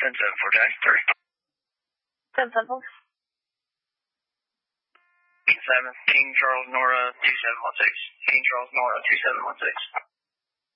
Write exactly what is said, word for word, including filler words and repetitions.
ten seven four, Jack. three. ten seven four. seven, King Charles Nora two seven one six. King Charles Nora two seven one six.